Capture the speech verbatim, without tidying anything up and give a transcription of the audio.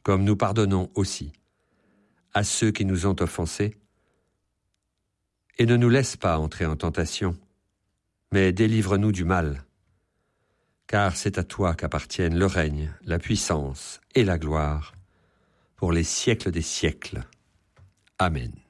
comme nous pardonnons aussi à ceux qui nous ont offensés. Et ne nous laisse pas entrer en tentation, mais délivre-nous du mal. Car c'est à toi qu'appartiennent le règne, la puissance et la gloire, pour les siècles des siècles. Amen.